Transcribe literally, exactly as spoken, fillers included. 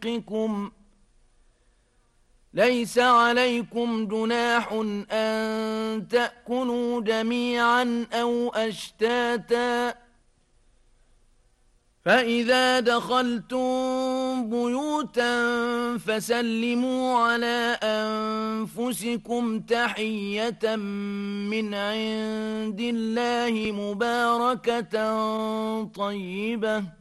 رزقكم ليس عليكم جناح أن تأكلوا جميعا أو أشتاتا فإذا دخلتم بيوتا فسلموا على أنفسكم تحية من عند الله مباركة طيبة